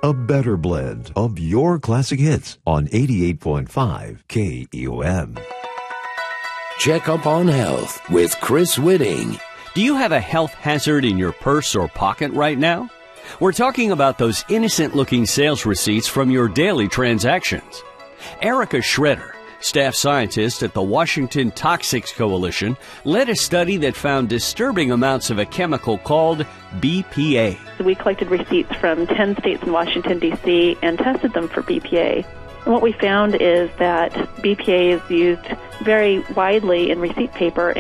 a better blend of your classic hits on 88.5 KEOM. Check up on health with Chris Whitting. Do you have a health hazard in your purse or pocket right now? We're talking about those innocent-looking sales receipts from your daily transactions. Erica Schroeder, staff scientist at the Washington Toxics Coalition, led a study that found disturbing amounts of a chemical called BPA. We collected receipts from 10 states in Washington, D.C., and tested them for BPA. And what we found is that BPA is used very widely in receipt paper